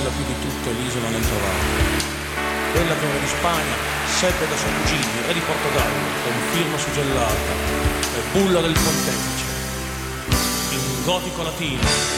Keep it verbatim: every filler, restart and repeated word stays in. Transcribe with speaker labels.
Speaker 1: bella più di tutte l'isola nel trovato. Quella che un re di Spagna sebbe da suo cugino, re di Portogallo, con firma suggellata e bulla del pontefice, in gotico latino,